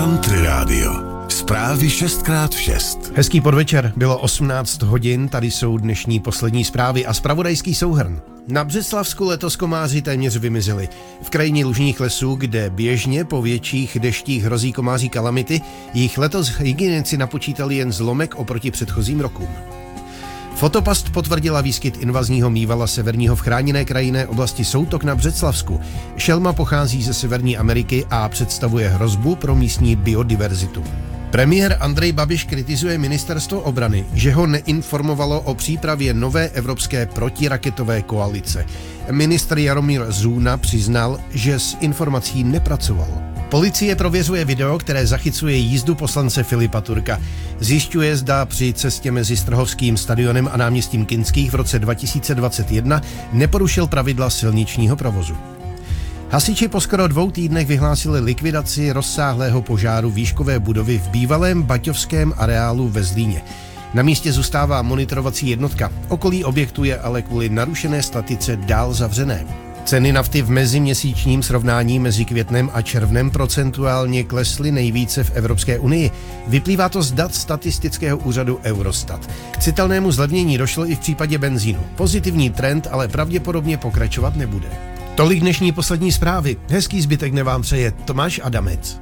Country Radio. Zprávy 6x6. Hezký podvečer, bylo 18 hodin, tady jsou dnešní poslední zprávy a zpravodajský souhrn. Na Břeclavsku letos komáři téměř vymizeli. V krajině lužních lesů, kde běžně po větších deštích hrozí komáří kalamity, jich letos hygienici napočítali jen zlomek oproti předchozím rokům. Fotopast potvrdila výskyt invazního mývala severního v chráněné krajinné oblasti Soutok na Břeclavsku. Šelma pochází ze Severní Ameriky a představuje hrozbu pro místní biodiverzitu. Premiér Andrej Babiš kritizuje ministerstvo obrany, že ho neinformovalo o přípravě nové evropské protiraketové koalice. Ministr Jaromír Zůna přiznal, že s informací nepracoval. Policie prověřuje video, které zachycuje jízdu poslance Filipa Turka. Zjišťuje, zda při cestě mezi Strhovským stadionem a náměstím Kinských v roce 2021 neporušil pravidla silničního provozu. Hasiči po skoro 2 týdnech vyhlásili likvidaci rozsáhlého požáru výškové budovy v bývalém baťovském areálu ve Zlíně. Na místě zůstává monitorovací jednotka. Okolí objektu je ale kvůli narušené statice dál zavřené. Ceny nafty v meziměsíčním srovnání mezi květnem a červnem procentuálně klesly nejvíce v Evropské unii. Vyplývá to z dat statistického úřadu Eurostat. K citelnému zlevnění došlo i v případě benzínu. Pozitivní trend ale pravděpodobně pokračovat nebude. Tolik dnešní poslední zprávy. Hezký zbytek dne vám přeje Tomáš Adamec.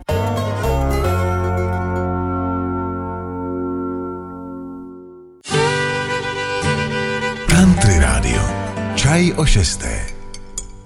Country Radio. Čaj o 6.